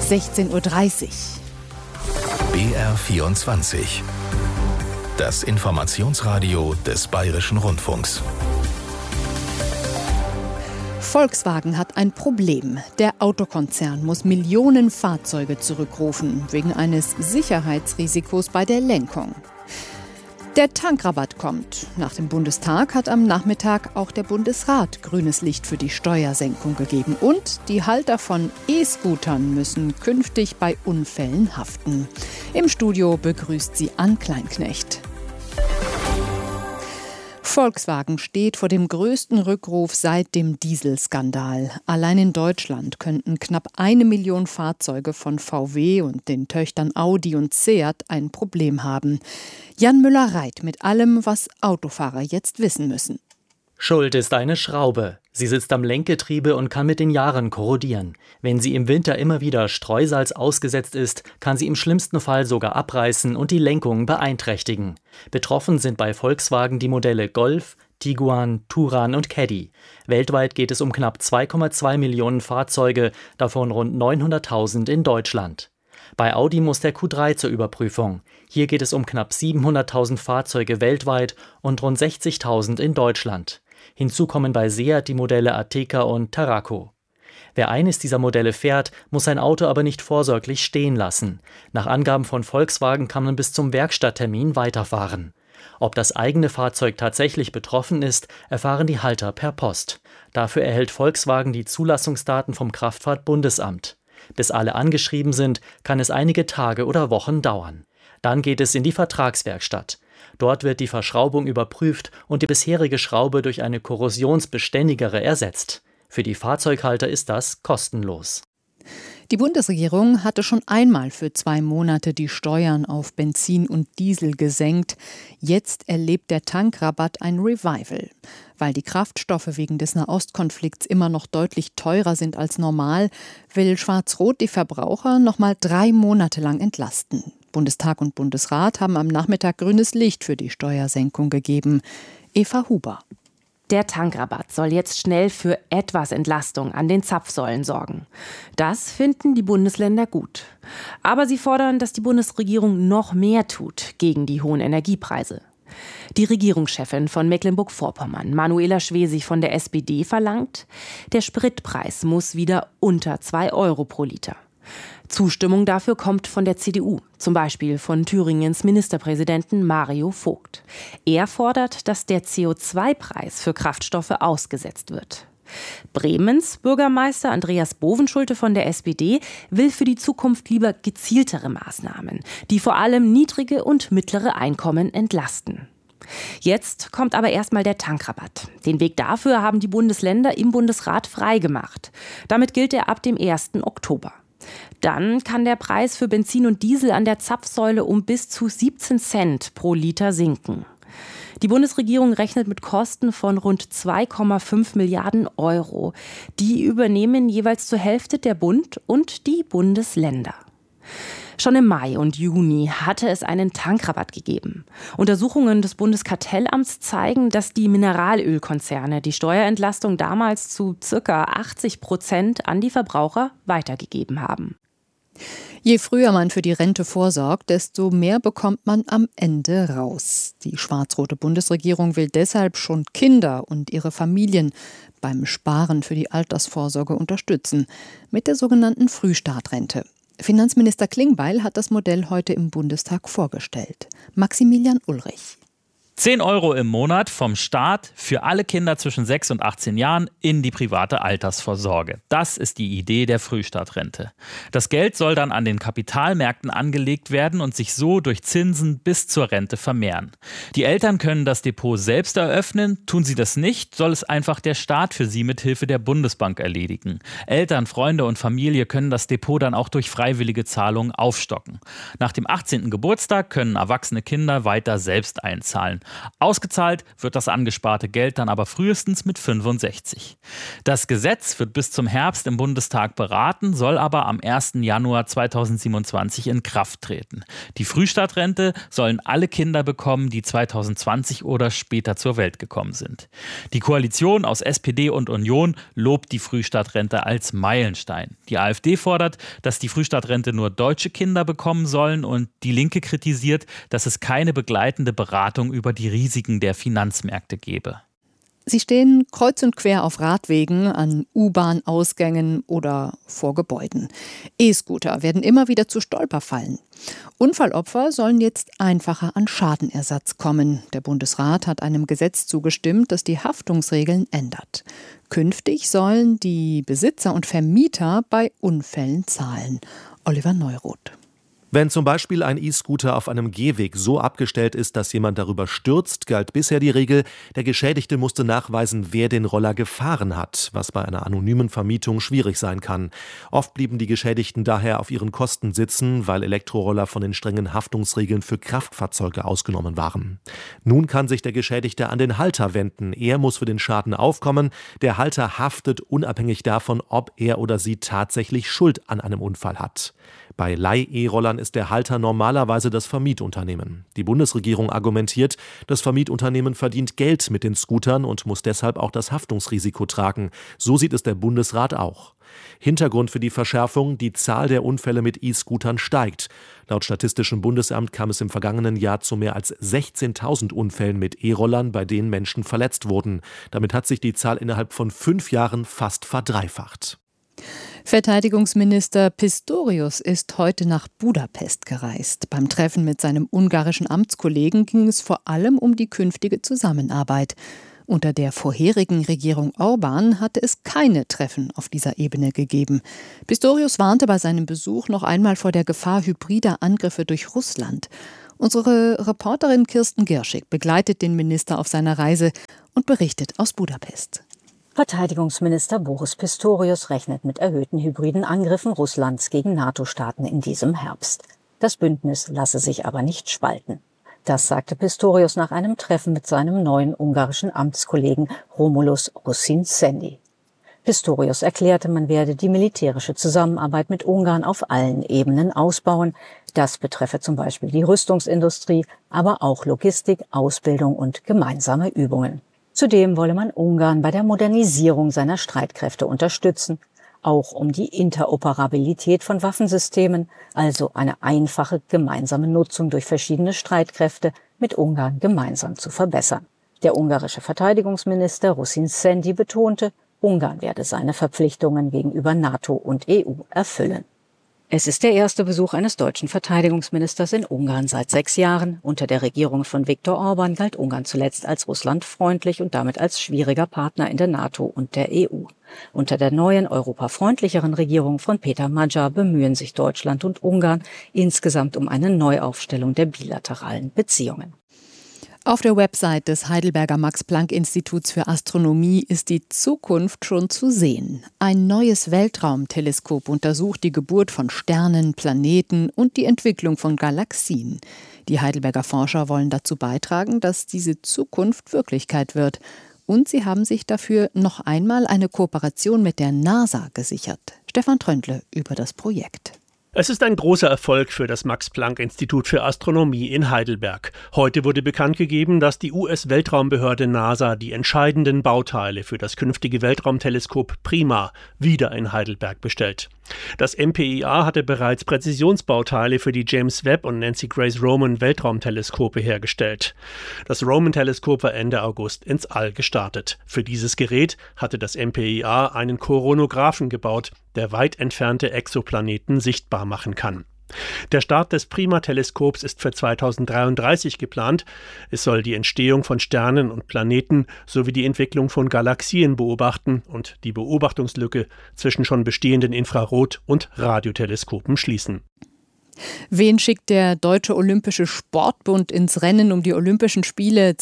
16:30 Uhr. BR24. Das Informationsradio des Bayerischen Rundfunks. Volkswagen hat ein Problem. Der Autokonzern muss Millionen Fahrzeuge zurückrufen, wegen eines Sicherheitsrisikos bei der Lenkung. Der Tankrabatt kommt. Nach dem Bundestag hat am Nachmittag auch der Bundesrat grünes Licht für die Steuersenkung gegeben. Und die Halter von E-Scootern müssen künftig bei Unfällen haften. Im Studio begrüßt sie Ann Kleinknecht. Volkswagen steht vor dem größten Rückruf seit dem Dieselskandal. Allein in Deutschland könnten knapp 1 Million Fahrzeuge von VW und den Töchtern Audi und Seat ein Problem haben. Jan Müller-Reit mit allem, was Autofahrer jetzt wissen müssen. Schuld ist eine Schraube. Sie sitzt am Lenkgetriebe und kann mit den Jahren korrodieren. Wenn sie im Winter immer wieder Streusalz ausgesetzt ist, kann sie im schlimmsten Fall sogar abreißen und die Lenkung beeinträchtigen. Betroffen sind bei Volkswagen die Modelle Golf, Tiguan, Touran und Caddy. Weltweit geht es um knapp 2,2 Millionen Fahrzeuge, davon rund 900.000 in Deutschland. Bei Audi muss der Q3 zur Überprüfung. Hier geht es um knapp 700.000 Fahrzeuge weltweit und rund 60.000 in Deutschland. Hinzu kommen bei Seat die Modelle Ateca und Tarraco. Wer eines dieser Modelle fährt, muss sein Auto aber nicht vorsorglich stehen lassen. Nach Angaben von Volkswagen kann man bis zum Werkstatttermin weiterfahren. Ob das eigene Fahrzeug tatsächlich betroffen ist, erfahren die Halter per Post. Dafür erhält Volkswagen die Zulassungsdaten vom Kraftfahrtbundesamt. Bis alle angeschrieben sind, kann es einige Tage oder Wochen dauern. Dann geht es in die Vertragswerkstatt. Dort wird die Verschraubung überprüft und die bisherige Schraube durch eine korrosionsbeständigere ersetzt. Für die Fahrzeughalter ist das kostenlos. Die Bundesregierung hatte schon einmal für 2 Monate die Steuern auf Benzin und Diesel gesenkt. Jetzt erlebt der Tankrabatt ein Revival. Weil die Kraftstoffe wegen des Nahostkonflikts immer noch deutlich teurer sind als normal, will Schwarz-Rot die Verbraucher noch mal 3 Monate lang entlasten. Bundestag und Bundesrat haben am Nachmittag grünes Licht für die Steuersenkung gegeben. Eva Huber. Der Tankrabatt soll jetzt schnell für etwas Entlastung an den Zapfsäulen sorgen. Das finden die Bundesländer gut. Aber sie fordern, dass die Bundesregierung noch mehr tut gegen die hohen Energiepreise. Die Regierungschefin von Mecklenburg-Vorpommern, Manuela Schwesig von der SPD, verlangt, der Spritpreis muss wieder unter 2 Euro pro Liter. Zustimmung dafür kommt von der CDU, zum Beispiel von Thüringens Ministerpräsidenten Mario Vogt. Er fordert, dass der CO2-Preis für Kraftstoffe ausgesetzt wird. Bremens Bürgermeister Andreas Bovenschulte von der SPD will für die Zukunft lieber gezieltere Maßnahmen, die vor allem niedrige und mittlere Einkommen entlasten. Jetzt kommt aber erstmal der Tankrabatt. Den Weg dafür haben die Bundesländer im Bundesrat freigemacht. Damit gilt er ab dem 1. Oktober. Dann kann der Preis für Benzin und Diesel an der Zapfsäule um bis zu 17 Cent pro Liter sinken. Die Bundesregierung rechnet mit Kosten von rund 2,5 Milliarden Euro. Die übernehmen jeweils zur Hälfte der Bund und die Bundesländer. Schon im Mai und Juni hatte es einen Tankrabatt gegeben. Untersuchungen des Bundeskartellamts zeigen, dass die Mineralölkonzerne die Steuerentlastung damals zu ca. 80% an die Verbraucher weitergegeben haben. Je früher man für die Rente vorsorgt, desto mehr bekommt man am Ende raus. Die schwarz-rote Bundesregierung will deshalb schon Kinder und ihre Familien beim Sparen für die Altersvorsorge unterstützen, mit der sogenannten Frühstartrente. Finanzminister Klingbeil hat das Modell heute im Bundestag vorgestellt. Maximilian Ulrich. 10 Euro im Monat vom Staat für alle Kinder zwischen 6 und 18 Jahren in die private Altersvorsorge. Das ist die Idee der Frühstartrente. Das Geld soll dann an den Kapitalmärkten angelegt werden und sich so durch Zinsen bis zur Rente vermehren. Die Eltern können das Depot selbst eröffnen. Tun sie das nicht, soll es einfach der Staat für sie mit Hilfe der Bundesbank erledigen. Eltern, Freunde und Familie können das Depot dann auch durch freiwillige Zahlungen aufstocken. Nach dem 18. Geburtstag können erwachsene Kinder weiter selbst einzahlen. Ausgezahlt wird das angesparte Geld dann aber frühestens mit 65. Das Gesetz wird bis zum Herbst im Bundestag beraten, soll aber am 1. Januar 2027 in Kraft treten. Die Frühstartrente sollen alle Kinder bekommen, die 2020 oder später zur Welt gekommen sind. Die Koalition aus SPD und Union lobt die Frühstartrente als Meilenstein. Die AfD fordert, dass die Frühstartrente nur deutsche Kinder bekommen sollen, und die Linke kritisiert, dass es keine begleitende Beratung über die Risiken der Finanzmärkte gebe. Sie stehen kreuz und quer auf Radwegen, an U-Bahn-Ausgängen oder vor Gebäuden. E-Scooter werden immer wieder zu Stolperfallen. Unfallopfer sollen jetzt einfacher an Schadenersatz kommen. Der Bundesrat hat einem Gesetz zugestimmt, das die Haftungsregeln ändert. Künftig sollen die Besitzer und Vermieter bei Unfällen zahlen. Oliver Neuroth. Wenn zum Beispiel ein E-Scooter auf einem Gehweg so abgestellt ist, dass jemand darüber stürzt, galt bisher die Regel, der Geschädigte musste nachweisen, wer den Roller gefahren hat, was bei einer anonymen Vermietung schwierig sein kann. Oft blieben die Geschädigten daher auf ihren Kosten sitzen, weil Elektroroller von den strengen Haftungsregeln für Kraftfahrzeuge ausgenommen waren. Nun kann sich der Geschädigte an den Halter wenden. Er muss für den Schaden aufkommen. Der Halter haftet unabhängig davon, ob er oder sie tatsächlich Schuld an einem Unfall hat. Bei Leih-E-Rollern ist der Halter normalerweise das Vermietunternehmen. Die Bundesregierung argumentiert, das Vermietunternehmen verdient Geld mit den Scootern und muss deshalb auch das Haftungsrisiko tragen. So sieht es der Bundesrat auch. Hintergrund für die Verschärfung: die Zahl der Unfälle mit E-Scootern steigt. Laut Statistischem Bundesamt kam es im vergangenen Jahr zu mehr als 16.000 Unfällen mit E-Rollern, bei denen Menschen verletzt wurden. Damit hat sich die Zahl innerhalb von 5 Jahren fast verdreifacht. Verteidigungsminister Pistorius ist heute nach Budapest gereist. Beim Treffen mit seinem ungarischen Amtskollegen ging es vor allem um die künftige Zusammenarbeit. Unter der vorherigen Regierung Orbán hatte es keine Treffen auf dieser Ebene gegeben. Pistorius warnte bei seinem Besuch noch einmal vor der Gefahr hybrider Angriffe durch Russland. Unsere Reporterin Kirsten Girschig begleitet den Minister auf seiner Reise und berichtet aus Budapest. Verteidigungsminister Boris Pistorius rechnet mit erhöhten hybriden Angriffen Russlands gegen NATO-Staaten in diesem Herbst. Das Bündnis lasse sich aber nicht spalten. Das sagte Pistorius nach einem Treffen mit seinem neuen ungarischen Amtskollegen Romulus Rossin-Sendi. Pistorius erklärte, man werde die militärische Zusammenarbeit mit Ungarn auf allen Ebenen ausbauen. Das betreffe zum Beispiel die Rüstungsindustrie, aber auch Logistik, Ausbildung und gemeinsame Übungen. Zudem wolle man Ungarn bei der Modernisierung seiner Streitkräfte unterstützen, auch um die Interoperabilität von Waffensystemen, also eine einfache gemeinsame Nutzung durch verschiedene Streitkräfte, mit Ungarn gemeinsam zu verbessern. Der ungarische Verteidigungsminister Rossin-Sendi betonte, Ungarn werde seine Verpflichtungen gegenüber NATO und EU erfüllen. Es ist der erste Besuch eines deutschen Verteidigungsministers in Ungarn seit 6 Jahren. Unter der Regierung von Viktor Orbán galt Ungarn zuletzt als russlandfreundlich und damit als schwieriger Partner in der NATO und der EU. Unter der neuen, europafreundlicheren Regierung von Peter Magyar bemühen sich Deutschland und Ungarn insgesamt um eine Neuaufstellung der bilateralen Beziehungen. Auf der Website des Heidelberger Max-Planck-Instituts für Astronomie ist die Zukunft schon zu sehen. Ein neues Weltraumteleskop untersucht die Geburt von Sternen, Planeten und die Entwicklung von Galaxien. Die Heidelberger Forscher wollen dazu beitragen, dass diese Zukunft Wirklichkeit wird. Und sie haben sich dafür noch einmal eine Kooperation mit der NASA gesichert. Stefan Tröndle über das Projekt. Es ist ein großer Erfolg für das Max-Planck-Institut für Astronomie in Heidelberg. Heute wurde bekannt gegeben, dass die US-Weltraumbehörde NASA die entscheidenden Bauteile für das künftige Weltraumteleskop PRIMA wieder in Heidelberg bestellt. Das MPIA hatte bereits Präzisionsbauteile für die James Webb und Nancy Grace Roman Weltraumteleskope hergestellt. Das Roman-Teleskop war Ende August ins All gestartet. Für dieses Gerät hatte das MPIA einen Koronographen gebaut, der weit entfernte Exoplaneten sichtbar machen kann. Der Start des PRIMA-Teleskops ist für 2033 geplant. Es soll die Entstehung von Sternen und Planeten sowie die Entwicklung von Galaxien beobachten und die Beobachtungslücke zwischen schon bestehenden Infrarot- und Radioteleskopen schließen. Wen schickt der Deutsche Olympische Sportbund ins Rennen um die Olympischen Spiele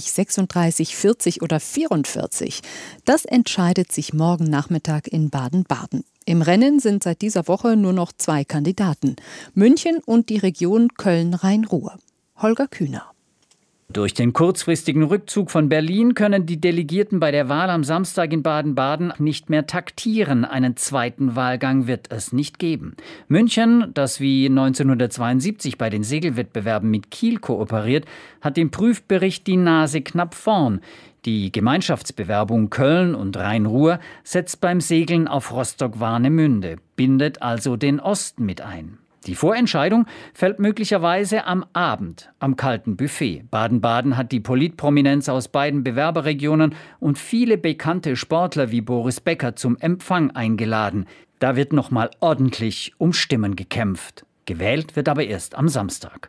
2036, 40 oder 44? Das entscheidet sich morgen Nachmittag in Baden-Baden. Im Rennen sind seit dieser Woche nur noch 2 Kandidaten: München und die Region Köln-Rhein-Ruhr. Holger Kühner. Durch den kurzfristigen Rückzug von Berlin können die Delegierten bei der Wahl am Samstag in Baden-Baden nicht mehr taktieren. Einen zweiten Wahlgang wird es nicht geben. München, das wie 1972 bei den Segelwettbewerben mit Kiel kooperiert, hat im Prüfbericht die Nase knapp vorn. Die Gemeinschaftsbewerbung Köln und Rhein-Ruhr setzt beim Segeln auf Rostock-Warnemünde, bindet also den Osten mit ein. Die Vorentscheidung fällt möglicherweise am Abend am kalten Buffet. Baden-Baden hat die Politprominenz aus beiden Bewerberregionen und viele bekannte Sportler wie Boris Becker zum Empfang eingeladen. Da wird nochmal ordentlich um Stimmen gekämpft. Gewählt wird aber erst am Samstag.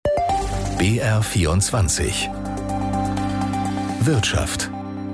BR24 Wirtschaft.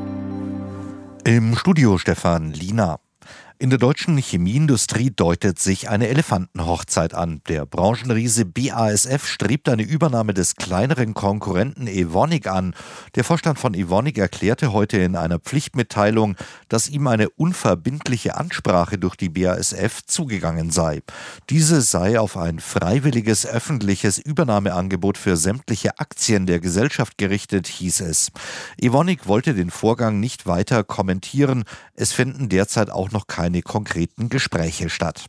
Im Studio Stefan Liener. In der deutschen Chemieindustrie deutet sich eine Elefantenhochzeit an. Der Branchenriese BASF strebt eine Übernahme des kleineren Konkurrenten Evonik an. Der Vorstand von Evonik erklärte heute in einer Pflichtmitteilung, dass ihm eine unverbindliche Ansprache durch die BASF zugegangen sei. Diese sei auf ein freiwilliges öffentliches Übernahmeangebot für sämtliche Aktien der Gesellschaft gerichtet, hieß es. Evonik wollte den Vorgang nicht weiter kommentieren. Es finden derzeit auch noch keine konkreten Gespräche statt.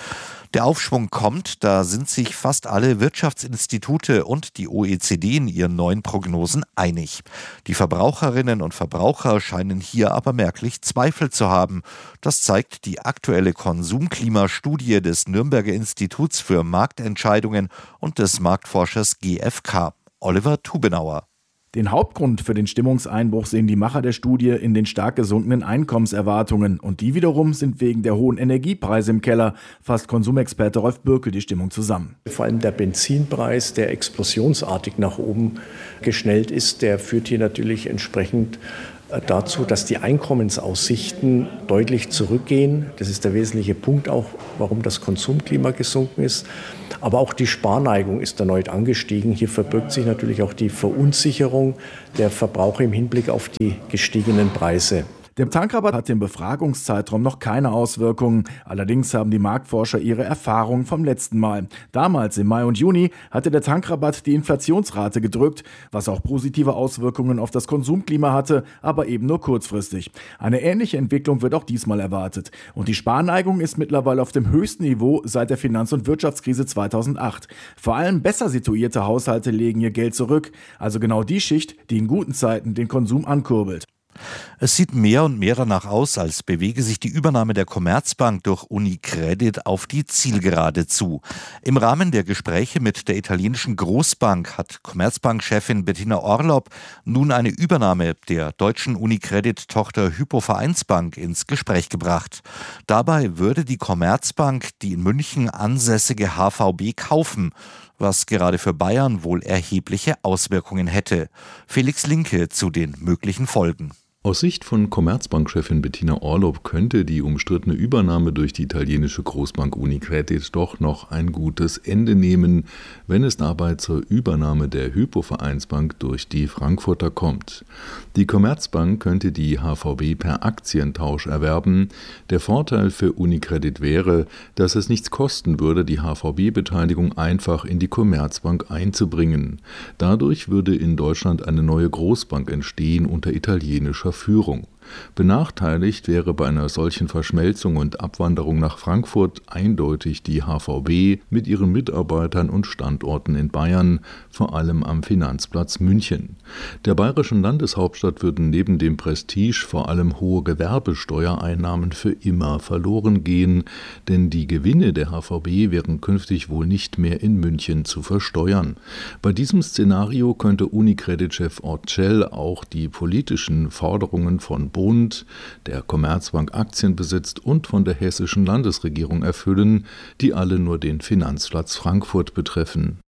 Der Aufschwung kommt, da sind sich fast alle Wirtschaftsinstitute und die OECD in ihren neuen Prognosen einig. Die Verbraucherinnen und Verbraucher scheinen hier aber merklich Zweifel zu haben. Das zeigt die aktuelle Konsumklimastudie des Nürnberger Instituts für Marktentscheidungen und des Marktforschers GfK. Oliver Tubenauer. Den Hauptgrund für den Stimmungseinbruch sehen die Macher der Studie in den stark gesunkenen Einkommenserwartungen. Und die wiederum sind wegen der hohen Energiepreise im Keller, fasst Konsumexperte Rolf Bürkel die Stimmung zusammen. Vor allem der Benzinpreis, der explosionsartig nach oben geschnellt ist, der führt hier natürlich entsprechend dazu, dass die Einkommensaussichten deutlich zurückgehen. Das ist der wesentliche Punkt auch, warum das Konsumklima gesunken ist. Aber auch die Sparneigung ist erneut angestiegen. Hier verbirgt sich natürlich auch die Verunsicherung der Verbraucher im Hinblick auf die gestiegenen Preise. Der Tankrabatt hat im Befragungszeitraum noch keine Auswirkungen. Allerdings haben die Marktforscher ihre Erfahrungen vom letzten Mal. Damals im Mai und Juni hatte der Tankrabatt die Inflationsrate gedrückt, was auch positive Auswirkungen auf das Konsumklima hatte, aber eben nur kurzfristig. Eine ähnliche Entwicklung wird auch diesmal erwartet. Und die Sparneigung ist mittlerweile auf dem höchsten Niveau seit der Finanz- und Wirtschaftskrise 2008. Vor allem besser situierte Haushalte legen ihr Geld zurück, also genau die Schicht, die in guten Zeiten den Konsum ankurbelt. Es sieht mehr und mehr danach aus, als bewege sich die Übernahme der Commerzbank durch UniCredit auf die Zielgerade zu. Im Rahmen der Gespräche mit der italienischen Großbank hat Commerzbank-Chefin Bettina Orlopp nun eine Übernahme der deutschen UniCredit-Tochter Hypo Vereinsbank ins Gespräch gebracht. Dabei würde die Commerzbank die in München ansässige HVB kaufen, was gerade für Bayern wohl erhebliche Auswirkungen hätte. Felix Linke zu den möglichen Folgen. Aus Sicht von Commerzbank-Chefin Bettina Orlopp könnte die umstrittene Übernahme durch die italienische Großbank UniCredit doch noch ein gutes Ende nehmen, wenn es dabei zur Übernahme der Hypo Vereinsbank durch die Frankfurter kommt. Die Commerzbank könnte die HVB per Aktientausch erwerben. Der Vorteil für UniCredit wäre, dass es nichts kosten würde, die HVB-Beteiligung einfach in die Commerzbank einzubringen. Dadurch würde in Deutschland eine neue Großbank entstehen unter italienischer Führung. Benachteiligt wäre bei einer solchen Verschmelzung und Abwanderung nach Frankfurt eindeutig die HVB mit ihren Mitarbeitern und Standorten in Bayern, vor allem am Finanzplatz München. Der bayerischen Landeshauptstadt würden neben dem Prestige vor allem hohe Gewerbesteuereinnahmen für immer verloren gehen, denn die Gewinne der HVB wären künftig wohl nicht mehr in München zu versteuern. Bei diesem Szenario könnte UniCredit-Chef Orcel auch die politischen Forderungen von Bund, der Commerzbank Aktien besitzt und von der hessischen Landesregierung erfüllen, die alle nur den Finanzplatz Frankfurt betreffen.